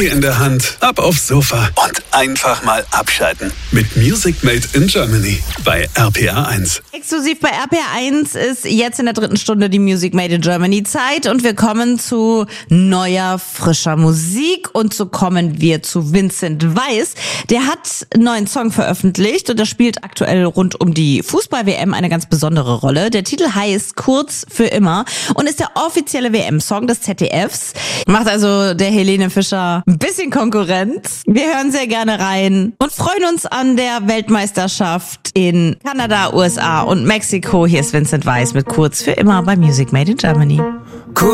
Tee in der Hand, ab aufs Sofa und einfach mal abschalten. Mit Music Made in Germany bei RPA 1. Exklusiv bei RPA 1 ist jetzt in der 3. Stunde die Music Made in Germany Zeit und wir kommen zu neuer, frischer Musik und so kommen wir zu Vincent Weiss. Der hat einen neuen Song veröffentlicht und der spielt aktuell rund um die Fußball-WM eine ganz besondere Rolle. Der Titel heißt Kurz für immer und ist der offizielle WM-Song des ZDFs. Macht also der Helene Fischer ein bisschen Konkurrenz. Wir hören sehr gerne rein und freuen uns an der Weltmeisterschaft in Kanada, USA und Mexiko. Hier ist Vincent Weiss mit Kurz für immer bei Music Made in Germany.